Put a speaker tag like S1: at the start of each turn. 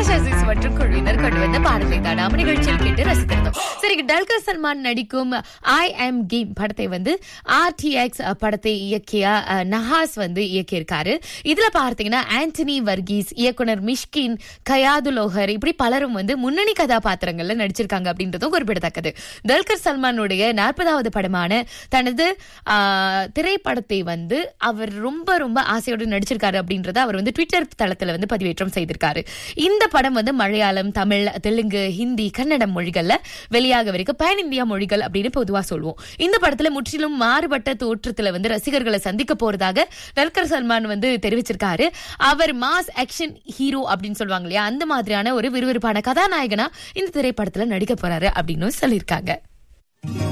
S1: ஆகாஷ் அசீஸ் மற்றும் குழுவினர் கொண்டு வந்த பாடலை தான் நாம நிகழ்ச்சியில் கேட்டு ரசித்திருந்தோம். சரி, டல்கர் சல்மான் நடிக்கும் ஐ எம் கேம் படத்தை வந்து RTX படத்தை இயக்கிய நஹாஸ் வந்து இயக்கியிருக்காரு. இதுல பார்த்தீங்கன்னா ஆண்டனி வர்கீஸ், இயக்குனர் மிஷ்கின், கயாது லோஹர் இப்படி பலரும் வந்து முன்னணி கதாபாத்திரங்கள்ல நடிச்சிருக்காங்க அப்படின்றதும் குறிப்பிடத்தக்கது. டல்கர் சல்மானுடைய 40வது படமான தனது திரைப்படத்தை வந்து அவர் ரொம்ப ரொம்ப ஆசையோடு நடிச்சிருக்காரு அப்படின்றத அவர் வந்து ட்விட்டர் தளத்துல வந்து பதிவேற்றம் செய்திருக்காரு. இந்த படம் வந்து மலையாளம், தமிழ், தெலுங்கு, ஹிந்தி, கன்னடம் மொழிகள்ல வெளியாகவிருக்கு. பேன் இந்தியா மொழிகள் அப்படின்னு பொதுவா சொல்லுவோம். இந்த படத்துல முற்றிலும் மாறுபட்ட தோற்றத்துல வந்து ரசிகர்களை சந்திக்க போறதாக டல்கர் சல்மான் வந்து தெரிவிச்சிருக்காரு. அவர் மாஸ் ஆக்ஷன் ஹீரோ அப்படின்னு சொல்லுவாங்க இல்லையா, அந்த மாதிரியான ஒரு விறுவிறுப்பான கதாநாயகனா இந்த திரைப்படத்துல நடிக்க போறாரு அப்படின்னு சொல்லியிருக்காங்க.